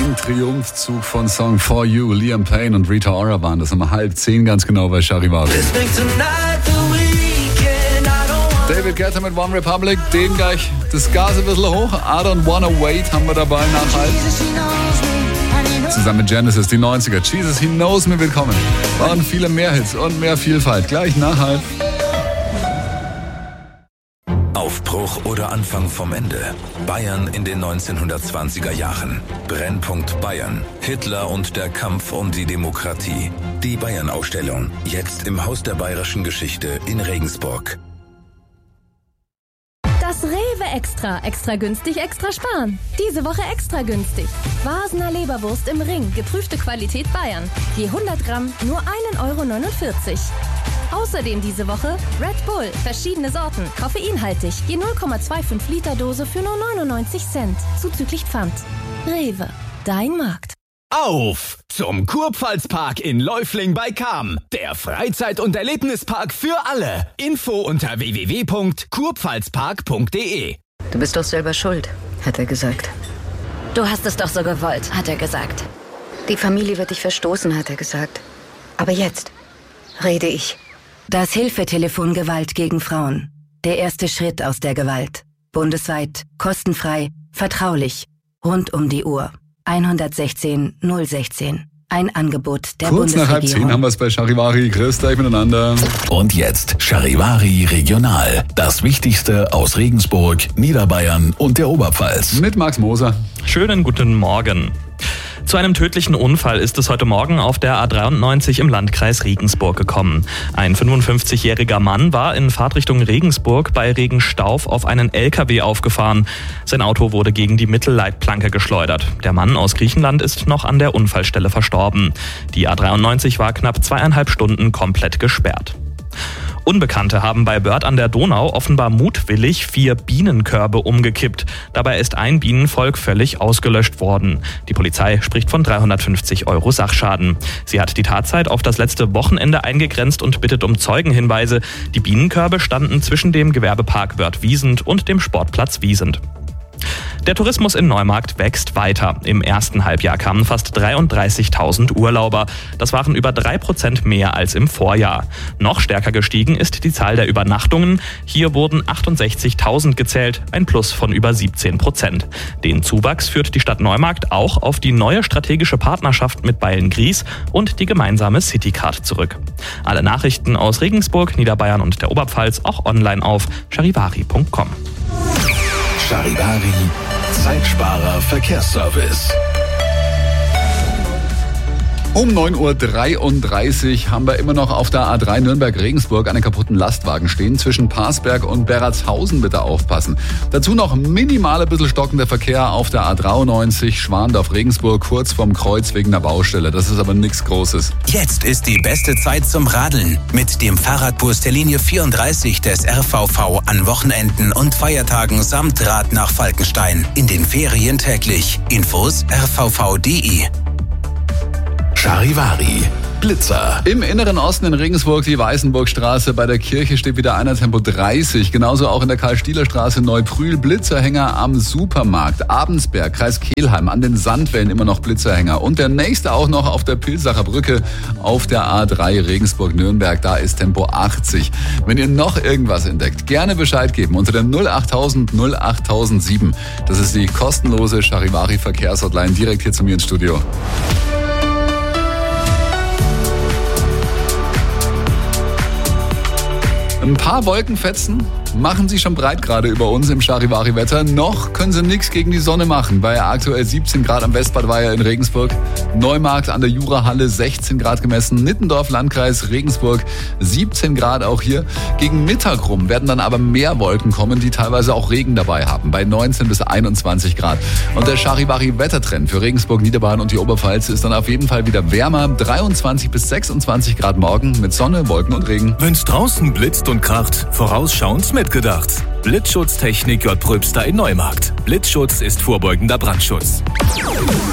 Im Triumphzug von Song For You, Liam Payne und Rita Ora waren das um 9:30 ganz genau bei Charivari. David Guetta mit One Republic, den gleich das Gas ein bisschen hoch. I Don't Wanna Wait haben wir dabei nachhalten. Zusammen mit Genesis, die 90er. Jesus, He Knows Me, willkommen. Waren viele mehr Hits und mehr Vielfalt. Gleich nachhalten. Aufbruch oder Anfang vom Ende. Bayern in den 1920er Jahren. Brennpunkt Bayern. Hitler und der Kampf um die Demokratie. Die Bayern-Ausstellung. Jetzt im Haus der bayerischen Geschichte in Regensburg. Das Rewe Extra. Extra günstig, extra sparen. Diese Woche extra günstig. Vasener Leberwurst im Ring. Geprüfte Qualität Bayern. Je 100 Gramm nur 1,49 €. Außerdem diese Woche Red Bull. Verschiedene Sorten. Koffeinhaltig. Je 0,25 Liter Dose für nur 99 Cent. Zuzüglich Pfand. Rewe. Dein Markt. Auf zum Kurpfalzpark in Läufling bei Cham. Der Freizeit- und Erlebnispark für alle. Info unter www.kurpfalzpark.de. Du bist doch selber schuld, hat er gesagt. Du hast es doch so gewollt, hat er gesagt. Die Familie wird dich verstoßen, hat er gesagt. Aber jetzt rede ich. Das Hilfetelefon Gewalt gegen Frauen. Der erste Schritt aus der Gewalt. Bundesweit, kostenfrei, vertraulich, rund um die Uhr. 116 016. Ein Angebot der Kurz nach Bundesregierung. 9:30 haben wir es bei Charivari. Grüß euch miteinander. Und jetzt Charivari Regional. Das Wichtigste aus Regensburg, Niederbayern und der Oberpfalz. Mit Max Moser. Schönen guten Morgen. Zu einem tödlichen Unfall ist es heute Morgen auf der A93 im Landkreis Regensburg gekommen. Ein 55-jähriger Mann war in Fahrtrichtung Regensburg bei Regenstauf auf einen LKW aufgefahren. Sein Auto wurde gegen die Mittelleitplanke geschleudert. Der Mann aus Griechenland ist noch an der Unfallstelle verstorben. Die A93 war knapp 2,5 Stunden komplett gesperrt. Unbekannte haben bei Börth an der Donau offenbar mutwillig 4 Bienenkörbe umgekippt. Dabei ist ein Bienenvolk völlig ausgelöscht worden. Die Polizei spricht von 350 € Sachschaden. Sie hat die Tatzeit auf das letzte Wochenende eingegrenzt und bittet um Zeugenhinweise. Die Bienenkörbe standen zwischen dem Gewerbepark Wörth-Wiesent und dem Sportplatz Wiesent. Der Tourismus in Neumarkt wächst weiter. Im ersten Halbjahr kamen fast 33.000 Urlauber. Das waren über 3% mehr als im Vorjahr. Noch stärker gestiegen ist die Zahl der Übernachtungen. Hier wurden 68.000 gezählt, ein Plus von über 17%. Den Zuwachs führt die Stadt Neumarkt auch auf die neue strategische Partnerschaft mit Beilngries und die gemeinsame Citycard zurück. Alle Nachrichten aus Regensburg, Niederbayern und der Oberpfalz auch online auf charivari.com. Charivari, Zeitsparer Verkehrsservice. Um 9:33 Uhr haben wir immer noch auf der A3 Nürnberg-Regensburg einen kaputten Lastwagen stehen. Zwischen Parsberg und Berratshausen bitte aufpassen. Dazu noch minimal ein bisschen stockender Verkehr auf der A93 Schwandorf-Regensburg kurz vorm Kreuz wegen der Baustelle. Das ist aber nichts Großes. Jetzt ist die beste Zeit zum Radeln. Mit dem Fahrradbus der Linie 34 des RVV an Wochenenden und Feiertagen samt Rad nach Falkenstein. In den Ferien täglich. Infos rvv.de. Charivari, Blitzer. Im Inneren Osten in Regensburg die Weißenburgstraße. Bei der Kirche steht wieder einer Tempo 30. Genauso auch in der Karl-Stieler-Straße Neubrühl Blitzerhänger am Supermarkt. Abensberg, Kreis Kelheim, an den Sandwellen immer noch Blitzerhänger. Und der nächste auch noch auf der Pilsacher Brücke auf der A3 Regensburg-Nürnberg. Da ist Tempo 80. Wenn ihr noch irgendwas entdeckt, gerne Bescheid geben unter der 08000 08007. Das ist die kostenlose Charivari-Verkehrshotline direkt hier zu mir ins Studio. Ein paar Wolkenfetzen machen sie schon breit gerade über uns im Charivari-Wetter. Noch können sie nichts gegen die Sonne machen. Bei aktuell 17 Grad am Westbadweiher in Regensburg. Neumarkt an der Jurahalle 16 Grad gemessen. Nittendorf, Landkreis Regensburg 17 Grad auch hier. Gegen Mittag rum werden dann aber mehr Wolken kommen, die teilweise auch Regen dabei haben. Bei 19 bis 21 Grad. Und der Charivari-Wettertrend für Regensburg, Niederbayern und die Oberpfalz ist dann auf jeden Fall wieder wärmer. 23 bis 26 Grad morgen mit Sonne, Wolken und Regen. Wenn's draußen blitzt und kracht, vorausschauend mitgedacht. Blitzschutztechnik J. Pröbster in Neumarkt. Blitzschutz ist vorbeugender Brandschutz.